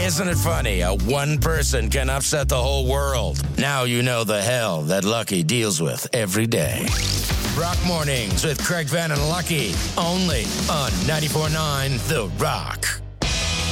Isn't it funny how one person can upset the whole world? Now you know the hell that Lucky deals with every day. Rock Mornings with Craig Venn and Lucky, only on 94.9 The Rock.